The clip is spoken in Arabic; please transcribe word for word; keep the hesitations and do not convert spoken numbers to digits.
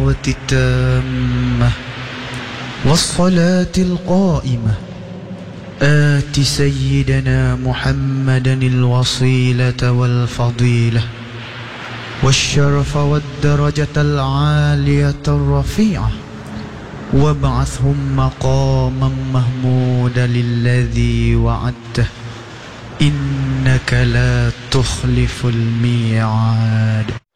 الدعوة التامة والصلاة القائمة آت سيدنا محمدا الوصيلة والفضيلة والشرف والدرجة العالية الرفيعة وابعثهم مقاما محمودا الذي وعدته إنك لا تخلف الميعاد.